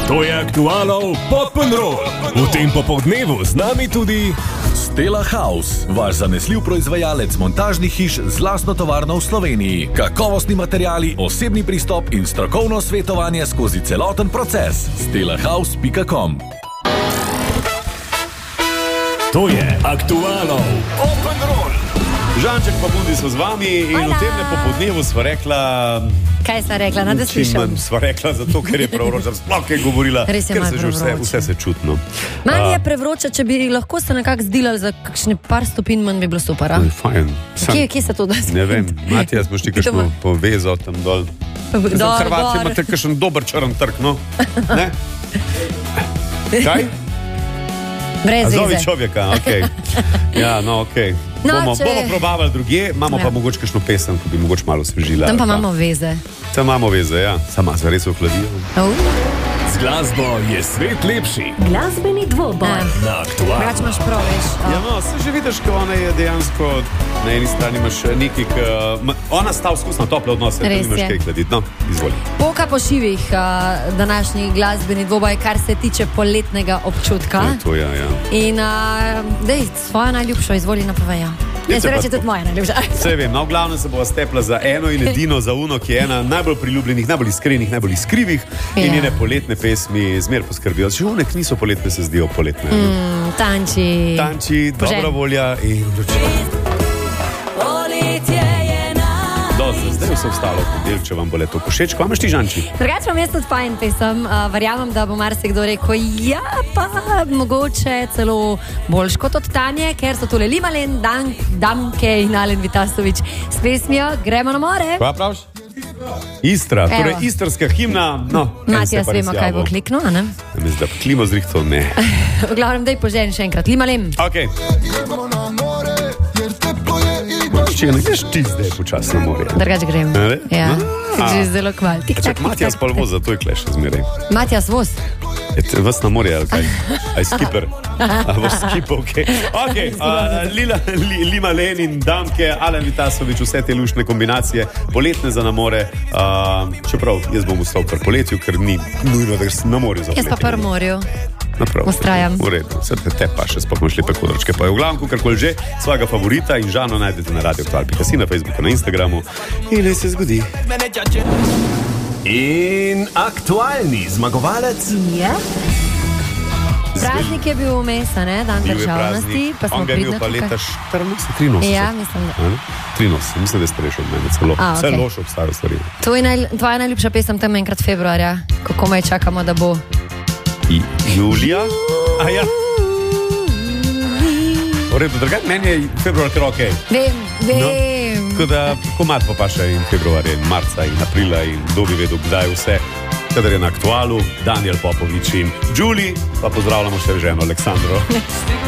To je Aktualov Pop'n'Roll. V tem popoldnevu z nami tudi Stella House, vaš zanesljiv proizvajalec montažnih hiš z lastno tovarno v Sloveniji. Kakovostni materiali, osebni pristop in strokovno svetovanje skozi celoten proces. stellahouse.com. To je Aktualov Pop'n'Roll. Žanček pa Bundi so z vami in v tem popoldnevu sva rekla... Kaj sva rekla? Da slišam. Sva rekla zato, ker je prevroča. Sploh je govorila, res je, ker se že vse se čutno. Manj je prevroča, če bi lahko se nekako zdilali za kakšne par stopinj, manj bi bilo super. Fajn. Kje se to da spet? Ne vem, Matijas, boš ti kakšno povezal tam dol. Za Hrvatje imate kakšen dober črn trg, no? Ne? Kaj? Brez zovi veze. Človeka, okej. Ja, no, okej. Bomo probavali drugje, imamo pa mogoče kakšno pesem, ki bi mogoče malo osvežila. Tam pa imamo veze. Tam imamo veze, ja. Sama se res ohladijo. Z glasbo je svet lepši. Glasbeni dvoboj. Na Aktualov. Brač imaš prav, veš. Ja, no, se že vidiš, ko ona je dejansko, na eni strani imaš nekaj, ona sta vzkusna tople odnose, da nimaš kaj hladiti. No, izvoli. Poka po šivih današnji glasbeni dvoboj, kar se tiče poletnega občutka. To je, ja. In dej, svojo najljubšo izvoli napoveja. Jaz se reče tudi moja najljubša. Vse vem, no, v glavnem se bova stepla za eno in edino, za uno, ki je ena najbolj priljubljenih, najbolj iskrenih, najbolj iskrivih in njene poletne pesmi zmer poskrbijo. Že unek niso poletne, se zdijo poletne. Tanči. Tanči, dobra volja in vročina. Zdaj vse ostalo, če vam bo leto všeč. Kaj imaš ti, Žanči? Drugač vam jaz tudi fajn pesem. Verjamem, da bo marsikdo rekel, ja, pa mogoče celo boljš kot od Tanje, ker so tole Limalen, Damke in Alen Vitasovič s pesmijo Gremo na more. Kaj praviš? Istra, torej istrska himna. No, Matijas, vemo, kaj bo kliknil, a ne? Mislim, da klimo zrihtov ne. V glavnem, daj poženi še enkrat. Limalen. Ok. Če ne greš ti zdaj počas na morje. Drugač grem. Ja, že zelo kval. Čak, Matijas pa voz, zato je kleš zmeraj. Matijas voz? Je vas na morje, ali kaj? Aj skipper? A boš skipper, okej. Okej, Limalen in Damke, Alen Vitasovič, vse te luštne kombinacije, poletne za na more. Čeprav jaz bom ustal pri poletju, ker ni nujno, da greš na morju za poletje. Jaz pa pri morju. Ustrajam. V redu, vse te pa še sploh bomo šli tako dročke. Pa je v glavnem, karkoli že, svojega favorita in Žano najdete na Radio Aktual.si, na Facebooku, na Instagramu in naj se zgodi. In aktualni zmagovalec je? Praznik je bil vmes, ne? Dan državnosti. On ga je bil pa leta 83. Ja, mislim, da. 83, mislim, da je starejši od mene celo. Vse loše obstajajo stvari. Tvoja najljubša pesem tam enkrat februarja, ko komaj čakamo, da bo Julija? A ja. V redu, drugaj, meni je februar kar okej. Vem. Tako da komad pa še in februarja in marca in aprila in kdo bi vedel, kdaj vse. Kadar je na Aktualu, Daniel Popovič in Julie, pa pozdravljamo še ženo Aleksandro.